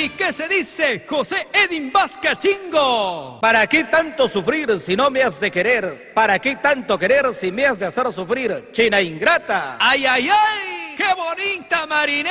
¿Y qué se dice, José Edín Vázquez Chingo? ¿Para qué tanto sufrir si no me has de querer? ¿Para qué tanto querer si me has de hacer sufrir? China ingrata. ¡Ay, ay, ay! ¡Qué bonita marinera!